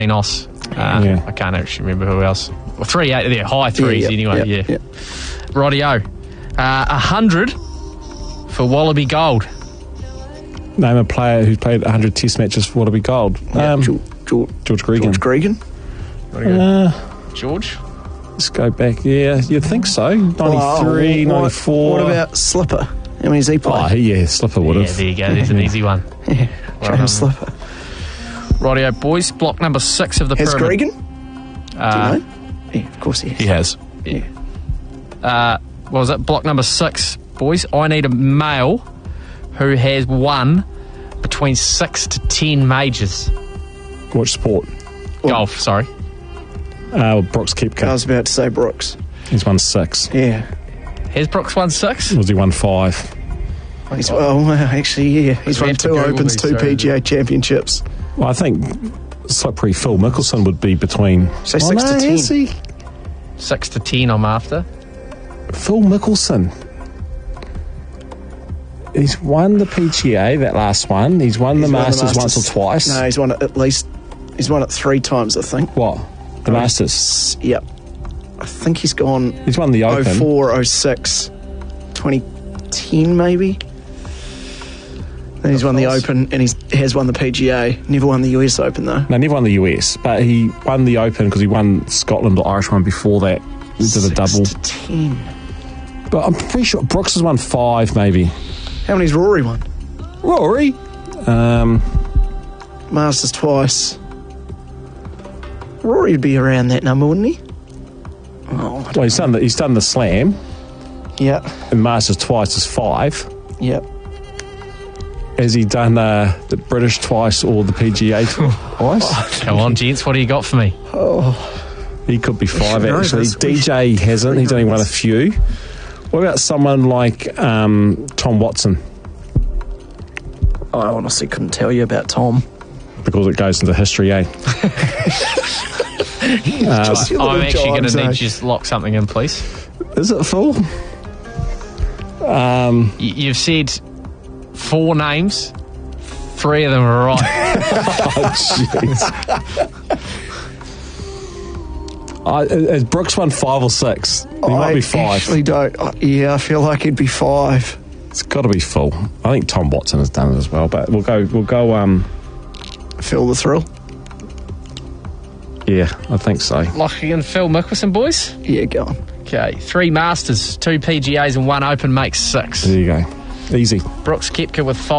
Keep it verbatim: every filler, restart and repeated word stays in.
Enos. Uh, Yeah. I can't actually remember who else. Well, three, eight, yeah, high threes Yeah, yeah, anyway, yeah, yeah. yeah. Rightio. Uh, a hundred for Wallaby Gold. Name a player who's played one hundred Test matches for Wallaby Gold. Yeah, Um, George, George, George Gregan. George Gregan. Uh, George? let's go back. Yeah, you'd think so. ninety-three, Wow, what- ninety-four. What about Slipper? How many's he Oh, played? he, yeah, Slipper would Yeah, have. there you go. There's an easy one. Yeah, Well James done. Slipper. Rightio, boys. Block number six of the Has pyramid. Gregan? Uh, Do you know? Yeah, of course he has. He has. Yeah. uh, what was it? Block number six, boys. I need a male who has won between six to ten majors. Which sport? Golf, sorry. Uh, Brooks Koepka. I was about to say Brooks. He's won six. Yeah. Has Brooks won six? Was he won five? He's, well, actually, yeah. He's We won have to two Google Opens, these, two sorry. P G A championships. Well, I think it's like pretty Phil Mickelson would be between. Say Oh, six no, to ten. is he? Six to ten, I'm after. Phil Mickelson. He's won the P G A, that last one. He's won the He's won the Masters once or Masters. twice. No, he's won it at least. He's won it three times, I think. What? The Masters. S- Yep. I think he's gone He's won the oh Open. four, oh six, twenty ten maybe. Then he's won the course. Open and he's has won the P G A. Never won the U S Open though. No, never won the U S, but he won the Open because he won Scotland or Irish one before that. He did a Six double. to ten. But I'm pretty sure Brooks has won five, maybe. How many's Rory won? Rory? Um, Masters twice. Rory would be around that number, wouldn't he? Oh, well, he's done the, he's done the Slam, yeah, and Masters twice is five. yeah. Has he done uh, the British twice or the P G A twice? Come on, gents. What do you got for me? He could be five, should know actually. this. We D J hasn't. He's know only won a this. few. What about someone like um, Tom Watson? I honestly couldn't tell you about Tom. Because it goes into history, eh? Just your I'm little actually going jibes, to need eh? you to just lock something in, please. Is it full? Um, Y- You've said four names. Three of them are right. oh, jeez. I, has Brooks won five or six? He might I be five. actually don't. Uh, yeah, I feel like he'd be five. It's got to be full. I think Tom Watson has done it as well, but we'll go. We'll go. Um, Feel the thrill. yeah, I think so. Locking in Phil Mickelson, boys. Yeah, go on. Okay, three Masters, two P G As and one Open makes six. There you go. Easy. Brooks Koepka with five.